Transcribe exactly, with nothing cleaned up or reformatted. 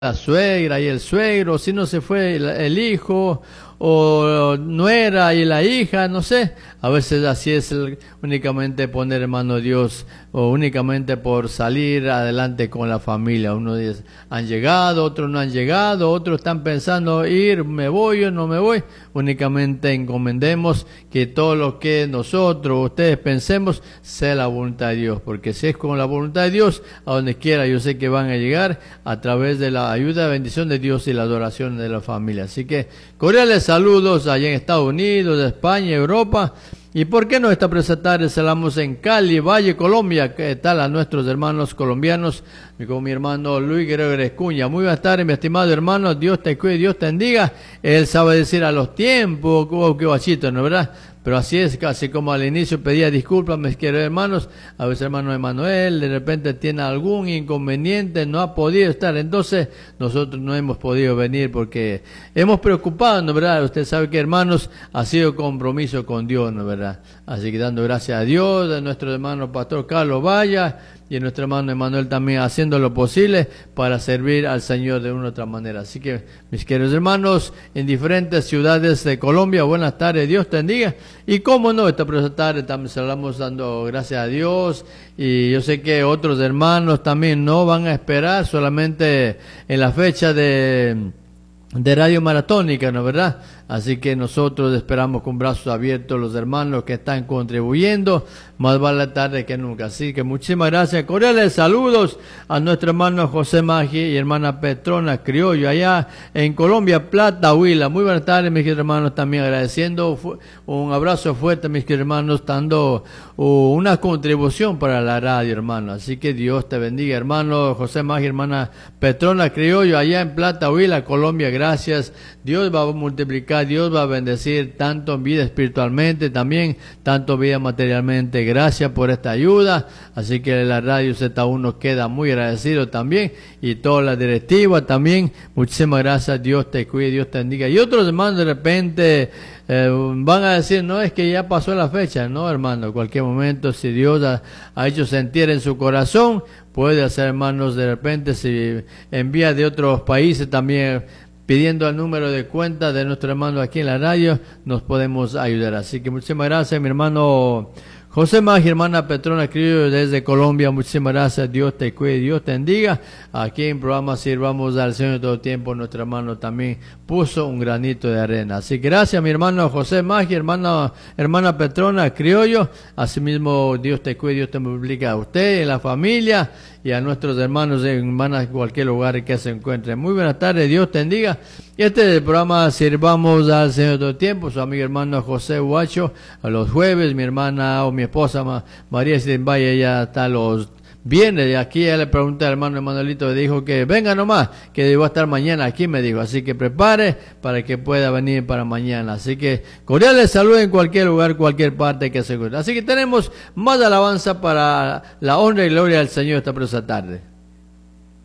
la suegra y el suegro, si no se fue el, el hijo, o nuera y la hija, no sé. A veces así es el, únicamente poner en mano de Dios, o únicamente por salir adelante con la familia. Unos dice, han llegado, otros no han llegado, otros están pensando ir, me voy o no me voy. Únicamente encomendemos que todo lo que nosotros, ustedes pensemos, sea la voluntad de Dios, porque si es con la voluntad de Dios, a donde quiera yo sé que van a llegar a través de la ayuda y bendición de Dios y la adoración de la familia. Así que cordiales saludos allá en Estados Unidos, España, Europa. ¿Y por qué no esta presentar? Salamos en Cali, Valle, Colombia. ¿Qué tal a nuestros hermanos colombianos? Con mi hermano Luis Guerrero Escuña. Muy buenas tardes, mi estimado hermano. Dios te cuide, Dios te bendiga. Él sabe decir a los tiempos, oh, qué bachito, ¿no verdad? Pero así es, casi como al inicio pedía disculpas, mis queridos hermanos. A veces hermano Emanuel de repente tiene algún inconveniente, no ha podido estar. Entonces nosotros no hemos podido venir porque hemos preocupado, ¿no verdad? Usted sabe que hermanos, ha sido compromiso con Dios, ¿no verdad? Así que dando gracias a Dios, a nuestro hermano Pastor Carlos Valla y a nuestro hermano Emanuel también haciendo lo posible para servir al Señor de una u otra manera. Así que, mis queridos hermanos, en diferentes ciudades de Colombia, buenas tardes, Dios te bendiga. Y cómo no, esta próxima tarde también salamos dando gracias a Dios. Y yo sé que otros hermanos también no van a esperar solamente en la fecha de, de Radio Maratónica, ¿no verdad? Así que nosotros esperamos con brazos abiertos los hermanos que están contribuyendo, más vale tarde que nunca. Así que muchísimas gracias, cordiales saludos a nuestro hermano José Maggi y hermana Petrona Criollo, allá en Colombia, Plata, Huila. Muy buenas tardes, mis queridos hermanos, también agradeciendo un abrazo fuerte, mis queridos hermanos, dando una contribución para la radio, hermano. Así que Dios te bendiga, hermano José Maggi, hermana Petrona Criollo, allá en Plata, Huila, Colombia. Gracias, Dios va a multiplicar, Dios va a bendecir tanto en vida espiritualmente, también tanto vida materialmente. Gracias por esta ayuda. Así que la radio Z uno queda muy agradecido también, y toda la directiva también. Muchísimas gracias, Dios te cuide, Dios te bendiga. Y otros hermanos de repente eh, van a decir, no, es que ya pasó la fecha. No, hermano, en cualquier momento, si Dios ha, ha hecho sentir en su corazón, puede hacer, hermanos, de repente si envía de otros países también, pidiendo el número de cuenta de nuestro hermano aquí en la radio, nos podemos ayudar. Así que muchísimas gracias, mi hermano José Maggi, hermana Petrona Criollo desde Colombia. Muchísimas gracias, Dios te cuide, Dios te bendiga. Aquí en programa Sirvamos al Señor todo el tiempo, nuestro hermano también puso un granito de arena. Así que gracias, mi hermano José Maggi, hermana, hermana Petrona Criollo. Asimismo, Dios te cuide, Dios te multiplica a usted, a la familia y a nuestros hermanos y hermanas en cualquier lugar que se encuentren. Muy buenas tardes, Dios te bendiga. Y este es el programa Sirvamos al Señor todo el tiempo, su amigo hermano José Huacho, a los jueves, mi hermana o mi esposa Ma, María Valle, ella está los viernes, y aquí ella le pregunté al hermano Emanuelito, le dijo que venga nomás, que debo estar mañana aquí, me dijo, así que prepare para que pueda venir para mañana. Así que cordiales saludos en cualquier lugar, cualquier parte que se encuentre. Así que tenemos más alabanza para la honra y gloria del Señor esta preciosa tarde.